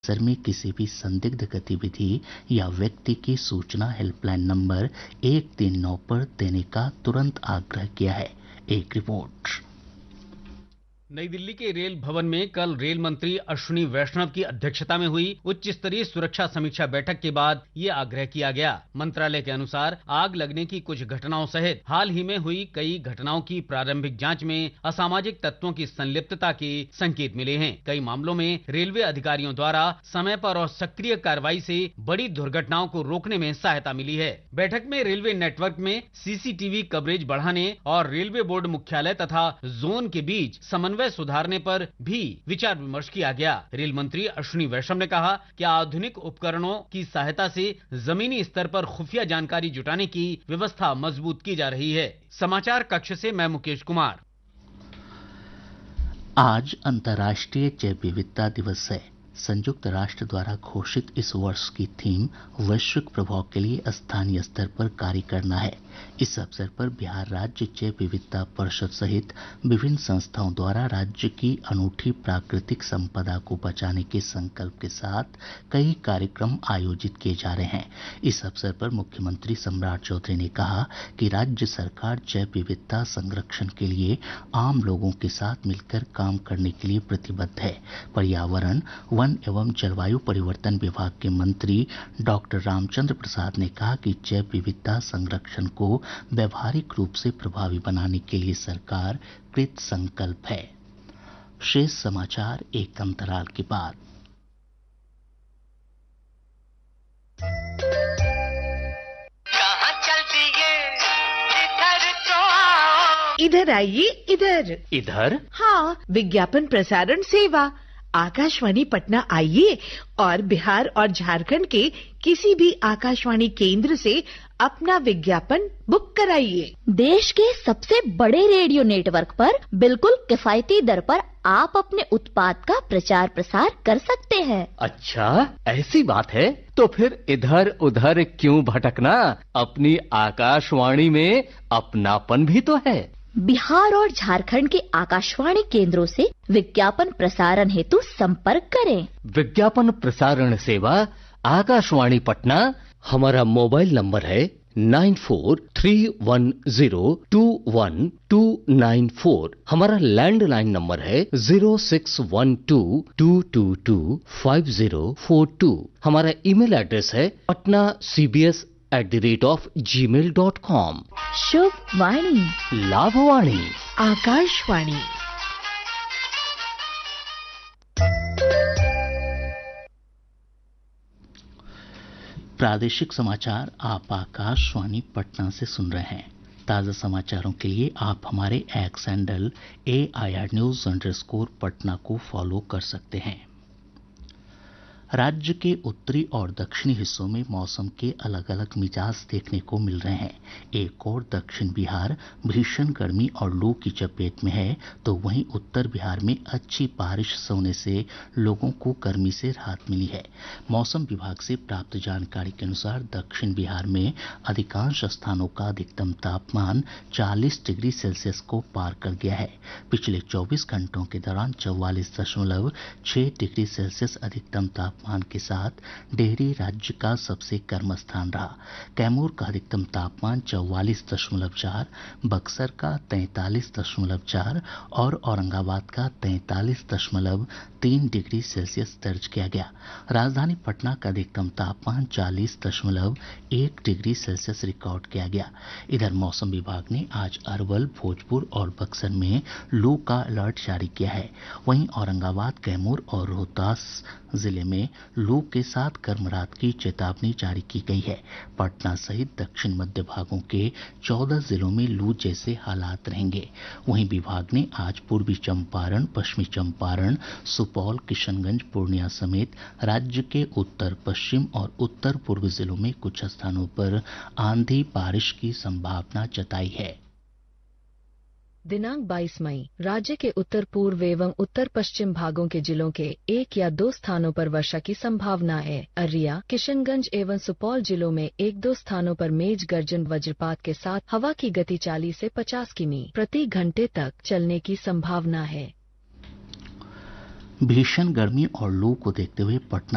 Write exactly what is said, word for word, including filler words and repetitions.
परिसर में किसी भी संदिग्ध गतिविधि या व्यक्ति की सूचना हेल्पलाइन नंबर एक तीन नौ पर देने का तुरंत आग्रह किया है। एक रिपोर्ट। नई दिल्ली के रेल भवन में कल रेल मंत्री अश्विनी वैष्णव की अध्यक्षता में हुई उच्च स्तरीय सुरक्षा समीक्षा बैठक के बाद ये आग्रह किया गया। मंत्रालय के अनुसार आग लगने की कुछ घटनाओं सहित हाल ही में हुई कई घटनाओं की प्रारंभिक जांच में असामाजिक तत्वों की संलिप्तता के संकेत मिले हैं। कई मामलों में रेलवे अधिकारियों द्वारा समय पर और सक्रिय कार्रवाई से बड़ी दुर्घटनाओं को रोकने में सहायता मिली है। बैठक में रेलवे नेटवर्क में सीसीटीवी कवरेज बढ़ाने और रेलवे बोर्ड मुख्यालय तथा जोन के बीच समन्वय सुधारने पर भी विचार विमर्श किया गया। रेल मंत्री अश्विनी वैष्णव ने कहा कि आधुनिक उपकरणों की सहायता से जमीनी स्तर पर खुफिया जानकारी जुटाने की व्यवस्था मजबूत की जा रही है। समाचार कक्ष से मैं मुकेश कुमार। आज अंतर्राष्ट्रीय जैव विविधता दिवस है। संयुक्त राष्ट्र द्वारा घोषित इस वर्ष की थीम वैश्विक प्रभाव के लिए स्थानीय स्तर पर कार्य करना है। इस अवसर पर बिहार राज्य जैव विविधता परिषद सहित विभिन्न संस्थाओं द्वारा राज्य की अनूठी प्राकृतिक संपदा को बचाने के संकल्प के साथ कई कार्यक्रम आयोजित किए जा रहे हैं। इस अवसर पर मुख्यमंत्री सम्राट चौधरी ने कहा कि राज्य सरकार जैव विविधता संरक्षण के लिए आम लोगों के साथ मिलकर काम करने के लिए प्रतिबद्ध है। पर्यावरण, वन एवं जलवायु परिवर्तन विभाग के मंत्री डॉक्टर रामचंद्र प्रसाद ने कहा कि जैव विविधता संरक्षण को व्यवहारिक रूप से प्रभावी बनाने के लिए सरकार कृत संकल्प है। शेष समाचार एक अंतराल के बाद। कहाँ चलती है इधर तो आओ। इधर आइए, इधर इधर हाँ, विज्ञापन प्रसारण सेवा आकाशवाणी पटना आइए और बिहार और झारखंड के किसी भी आकाशवाणी केंद्र से अपना विज्ञापन बुक कराइए। देश के सबसे बड़े रेडियो नेटवर्क पर बिल्कुल किफायती दर पर आप अपने उत्पाद का प्रचार प्रसार कर सकते हैं। अच्छा, ऐसी बात है तो फिर इधर उधर क्यों भटकना, अपनी आकाशवाणी में अपनापन भी तो है। बिहार और झारखंड के आकाशवाणी केंद्रों से विज्ञापन प्रसारण हेतु संपर्क करें। विज्ञापन प्रसारण सेवा आकाशवाणी पटना। हमारा मोबाइल नंबर है nine four three one zero to one two nine four. हमारा लैंडलाइन नंबर है zero six one two to to to five zero four to. हमारा ईमेल एड्रेस है Patna C B S at the rate of ji mail dot com. शुभ वाणी, लाभवाणी, आकाशवाणी। प्रादेशिक समाचार आप आकाशवाणी पटना से सुन रहे हैं। ताज़ा समाचारों के लिए आप हमारे x handle A I R news underscore Patna को फॉलो कर सकते हैं। राज्य के उत्तरी और दक्षिणी हिस्सों में मौसम के अलग अलग मिजाज देखने को मिल रहे हैं। एक और दक्षिण बिहार भीषण गर्मी और लू की चपेट में है, तो वहीं उत्तर बिहार में अच्छी बारिश होने से लोगों को गर्मी से राहत मिली है। मौसम विभाग से प्राप्त जानकारी के अनुसार दक्षिण बिहार में अधिकांश स्थानों का अधिकतम तापमान चालीस डिग्री सेल्सियस को पार कर गया है। पिछले चौबीस घंटों के दौरान चौवालीस दशमलव छह डिग्री सेल्सियस अधिकतम तापमान तापमान के साथ डेहरी राज्य का सबसे गर्म स्थान रहा। कैमूर का अधिकतम तापमान चौवालीस दशमलव चार, बक्सर का तैंतालीस दशमलव चार और औरंगाबाद का तैंतालीस दशमलव तीन डिग्री सेल्सियस दर्ज किया गया। राजधानी पटना का अधिकतम तापमान चालीस दशमलव एक डिग्री सेल्सियस रिकॉर्ड किया गया। इधर मौसम विभाग ने आज अरवल, भोजपुर और बक्सर में लू का अलर्ट जारी किया है। वहीं औरंगाबाद, कैमूर और रोहतास जिले में लू के साथ गर्म रात की चेतावनी जारी की गई है। पटना सहित दक्षिण मध्य भागों के चौदह जिलों में लू जैसे हालात रहेंगे। वहीं विभाग ने आज पूर्वी चंपारण, पश्चिमी चंपारण, सुपौल, किशनगंज, पूर्णिया समेत राज्य के उत्तर पश्चिम और उत्तर पूर्व जिलों में कुछ स्थानों पर आंधी बारिश की संभावना जताई है। दिनांक बाईस मई राज्य के उत्तर पूर्व एवं उत्तर पश्चिम भागों के जिलों के एक या दो स्थानों पर वर्षा की संभावना है। अररिया, किशनगंज एवं सुपौल जिलों में एक दो स्थानों पर मेघ गर्जन वज्रपात के साथ हवा की गति चालीस से पचास किमी प्रति घंटे तक चलने की संभावना है। भीषण गर्मी और लू को देखते हुए पटना